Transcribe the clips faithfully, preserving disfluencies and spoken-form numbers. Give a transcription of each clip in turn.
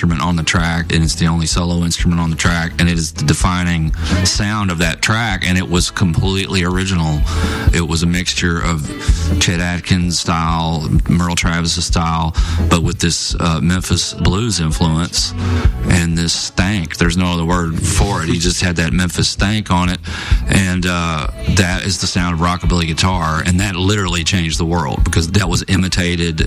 instrument on the track, and it's the only solo instrument on the track, and it is the defining sound of that track, and it was completely original. It was a mixture of Chet Atkins style, Merle Travis style, but with this uh, Memphis blues influence and this stank. There's no other word for it. He just had that Memphis stank on it, and uh, that is the sound of rockabilly guitar, and that literally changed the world because that was imitated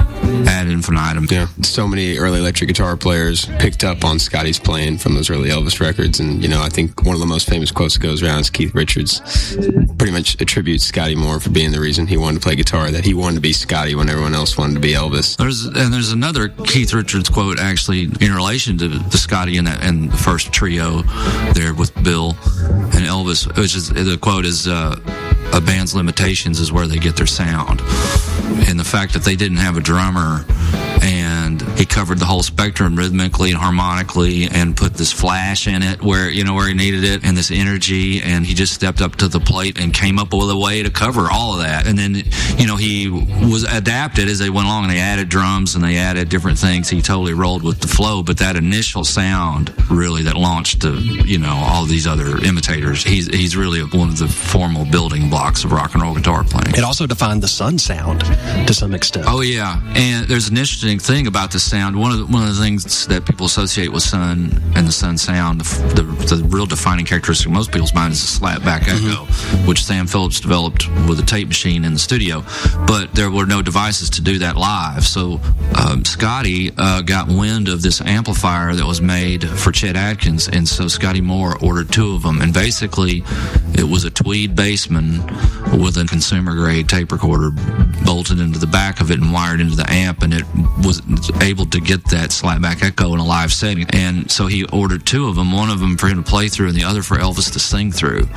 ad infinitum. Yeah, so many early electric guitar players picked up on Scotty's playing from those early Elvis records, and you know, I think one of the most famous quotes that goes around is Keith Richards pretty much attributes Scotty Moore for being the reason he wanted to play guitar, that he wanted to be Scotty when everyone else wanted to be Elvis. There's and there's another Keith Richards quote actually in relation to, to Scotty and, and the first trio there with Bill and Elvis, which is the quote is uh, a band's limitations is where they get their sound, and the fact that they didn't have a drummer and he covered the whole spectrum rhythmically and harmonically and put this flash in it where, you know, where he needed it, and this energy, and he just stepped up to the plate and came up with a way to cover all of that. And then, you know, he was adapted as they went along, and they added drums and they added different things. He totally rolled with the flow, but that initial sound really that launched to, you know, all these other imitators, he's he's really one of the formal building blocks of rock and roll guitar playing. It also defined the Sun sound to some extent. Oh yeah, and there's an interesting thing about the sound. One of the, one of the things that people associate with Sun and the Sun sound, the, the, the real defining characteristic in most people's mind is the slap back echo, mm-hmm. which Sam Phillips developed with a tape machine in the studio. But there were no devices to do that live. So um, Scotty uh, got wind of this amplifier that was made for Chet Atkins, and so Scotty Moore ordered two of them. And basically, it was a Tweed Bassman with a consumer grade tape recorder bolted into the back of it and wired into the amp, and it was able to get that slapback echo in a live setting. And so he ordered two of them, one of them for him to play through and the other for Elvis to sing through.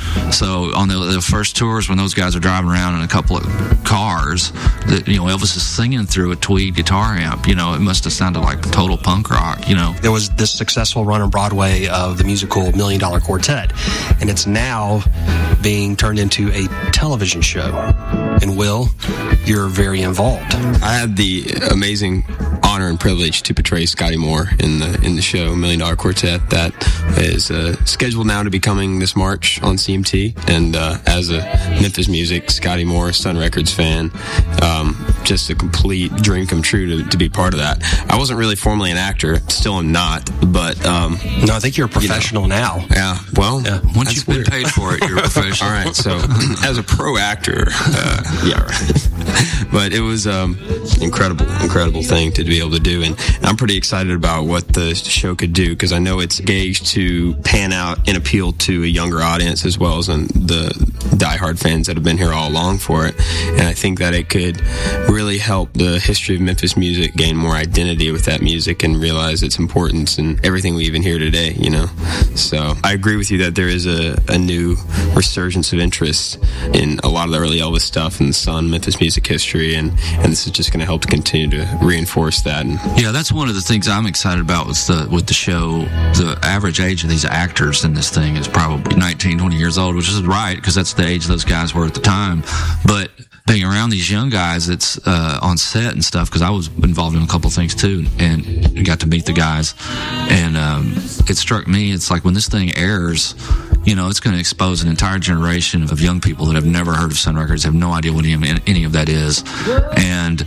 So on the, the first tours, when those guys are driving around in a couple of cars, that, you know, Elvis is singing through a Tweed guitar amp. You know, it must have sounded like total punk rock, you know. There was this successful run on Broadway of the musical Million Dollar Quartet, and it's now being turned into a television show. And Will, you're very involved. I had the amazing honor and privilege to portray Scotty Moore in the in the show Million Dollar Quartet that is uh, scheduled now to be coming this March on C M T. And uh, as a Memphis Music, Scotty Moore, Sun Records fan, um, just a complete dream come true to, to be part of that. I wasn't really formally an actor, still am not, but um, no, I think you're a professional you know, now. Yeah, well, yeah. Once you've been weird. paid for it, you're a professional. All right, so as a pro actor, uh, yeah, right. But it was um, incredible, incredible thing to be able to do, and I'm pretty excited about what the show could do because I know it's gauged to pan out and appeal to a younger audience as well as the diehard fans that have been here all along for it. And I think that it could really help the history of Memphis music gain more identity with that music and realize its importance and everything we even hear today, you know. So I agree with you that there is a, a new resurgence of interest in a lot of the early Elvis stuff and the Sun Memphis music history, and, and this is just going to help to continue to reinforce that. And yeah, that's one of the things I'm excited about with the with the show. The average age of these actors in this thing is probably nineteen, twenty years old, which is right because that's the age those guys were at the time. But being around these young guys that's uh, on set and stuff, because I was involved in a couple of things too, and got to meet the guys, and um, it struck me, it's like when this thing airs, you know, it's going to expose an entire generation of young people that have never heard of Sun Records, have no idea what any of, any of that is, and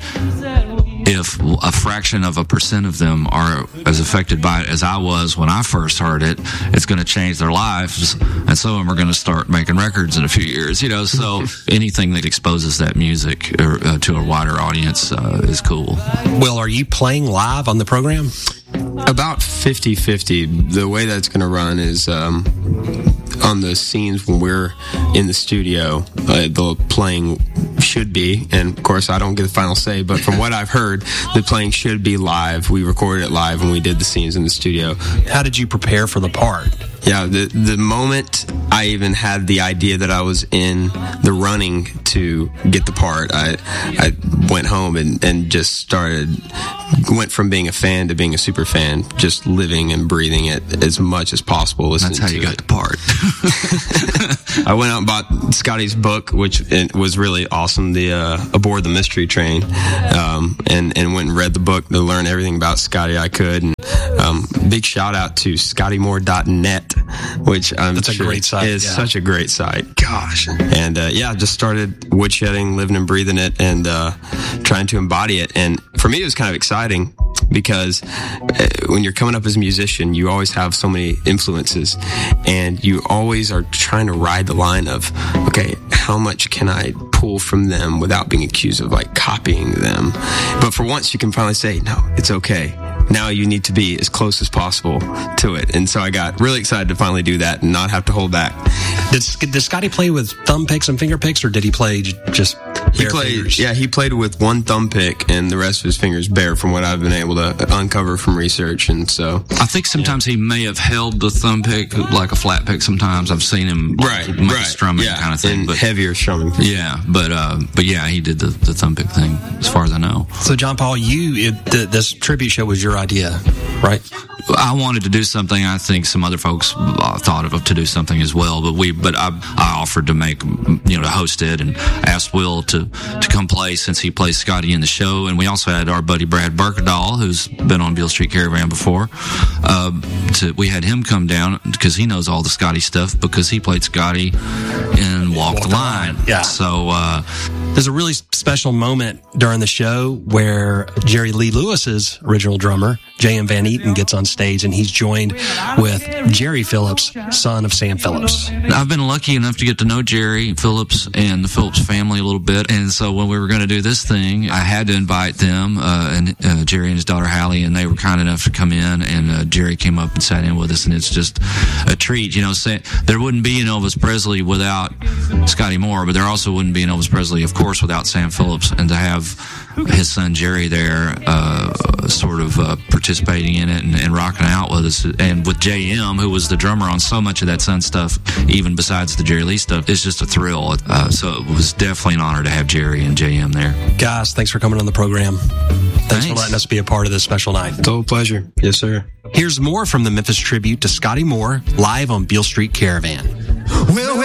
if a fraction of a percent of them are as affected by it as I was when I first heard it, it's going to change their lives, and some of them are going to start making records in a few years, you know, so anything that exposes that music or, uh, to a wider audience uh, is cool. Will, are you playing live on the program? About fifty-fifty. The way that's going to run is um, on the scenes when we're in the studio, uh, the playing should be, and of course I don't get the final say, but from what I've heard, the playing should be live. We recorded it live when we did the scenes in the studio. How did you prepare for the part? Yeah, the the moment I even had the idea that I was in the running to get the part, I I went home and, and just started, went from being a fan to being a super fan, just living and breathing it as much as possible. That's how you got it. the part. I went out and bought Scotty's book, which was really awesome. awesome. The uh, Aboard the Mystery Train, um, and and went and read the book to learn everything about Scotty I could. And um, big shout out to Scotty Moore dot net, which I'm That's sure a great site. is yeah. such a great site. Gosh, and uh, yeah, just started woodshedding, living and breathing it, and uh, trying to embody it. And for me, it was kind of exciting because uh, when you're coming up as a musician, you always have so many influences, and you always are trying to ride the line of, okay, how much can I pull from them without being accused of like copying them? But for once, you can finally say, no, it's okay. Now you need to be as close as possible to it. And so I got really excited to finally do that and not have to hold back. Did, did Scotty play with thumb picks and finger picks, or did he play j- just He bare played, fingers? yeah, he played with one thumb pick and the rest of his fingers bare, from what I've been able to uncover from research. And so, I think sometimes yeah. he may have held the thumb pick like a flat pick. Sometimes I've seen him right, make right, strumming yeah, kind of thing, and but heavier strumming. Yeah, but uh, but yeah, he did the, the thumb pick thing, as far as I know. So, John Paul, you it, the, this tribute show was your idea, right? I wanted to do something. I think some other folks uh, thought of to do something as well, but we, but I, I offered to make, you know, to host it, and asked Will to, to come play, since he plays Scotty in the show. And we also had our buddy Brad Berkedahl, who's been on Beale Street Caravan before. Uh, to, we had him come down because he knows all the Scotty stuff, because he played Scotty in Walk, Walk the Line. line. Yeah. So, uh, there's a really special moment during the show where Jerry Lee Lewis's original drummer, J M Van Eaton, gets on stage, and he's joined with Jerry Phillips, son of Sam Phillips. I've been lucky enough to get to know Jerry Phillips and the Phillips family a little bit, and so when we were going to do this thing, I had to invite them, uh, and uh, Jerry and his daughter Hallie, and they were kind enough to come in, and uh, Jerry came up and sat in with us, and it's just a treat. You know, say, there wouldn't be an Elvis Presley without Scotty Moore, but there also wouldn't be an Elvis Presley, of course, without Sam Phillips, and to have his son Jerry there, uh, sort of uh, participating in it and, and rocking out with us, and with J M, who was the drummer on so much of that Sun stuff, even besides the Jerry Lee stuff, it's just a thrill. Uh, so it was definitely an honor to have Jerry and J M there. Guys, thanks for coming on the program. Thanks, thanks for letting us be a part of this special night. It's all a pleasure. Yes, sir. Here's more from the Memphis tribute to Scotty Moore, live on Beale Street Caravan. Well,